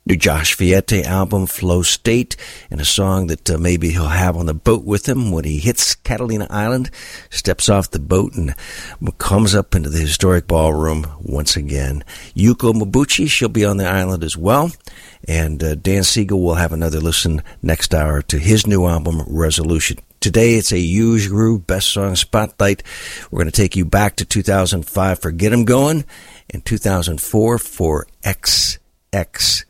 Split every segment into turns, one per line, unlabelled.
New Josh Viette album, Flow State, and a song that maybe he'll have on the boat with him when he hits Catalina Island, steps off the boat and comes up into the historic ballroom once again. Yuko Mabuchi, she'll be on the island as well. And Dan Siegel will have another listen next hour to his new album, Resolution. Today, it's a Huge Groove Best Song Spotlight. We're going to take you back to 2005 for Get 'Em Going and 2004 for XXXL.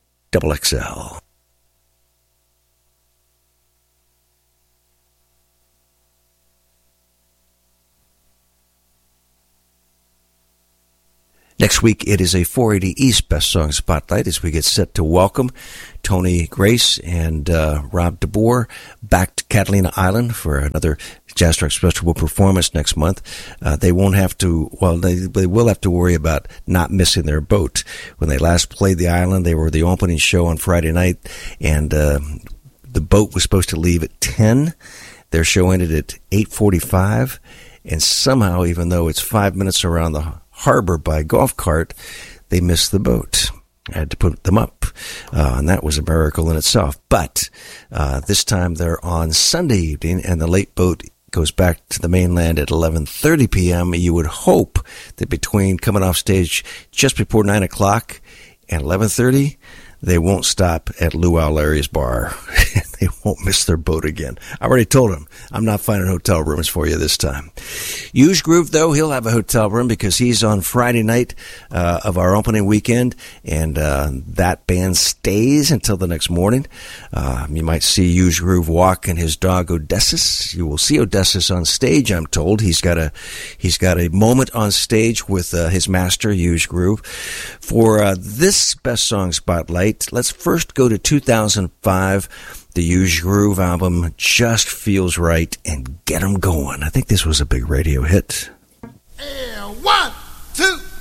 Next week, it is a 480 East Best Song Spotlight as we get set to welcome Tony Grace and Rob DeBoer back to Catalina Island for another Jazz Truck Festival performance next month. They won't have to, well, they will have to worry about not missing their boat. When they last played the island, they were the opening show on Friday night, and the boat was supposed to leave at 10. Their show ended at 8:45, and somehow, even though it's 5 minutes around the harbor by golf cart, they missed the boat. I had to put them up, and that was a miracle in itself. But this time they're on Sunday evening, and the late boat goes back to the mainland at 11:30 p.m. You would hope that between coming off stage just before 9 o'clock and 11:30, they won't stop at Luau Larry's bar. They won't miss their boat again. I already told them I'm not finding hotel rooms for you this time. Huge Groove, though, he'll have a hotel room because he's on Friday night of our opening weekend, and that band stays until the next morning. You might see Huge Groove walk and his dog Odysseus. You will see Odysseus on stage, I'm told. He's got a moment on stage with his master, Huge Groove. For this Best Song Spotlight, let's first go to 2005. The Huge Groove album, Just Feels Right, and Get 'Em Going. I think this was a big radio hit.
And 1, 2.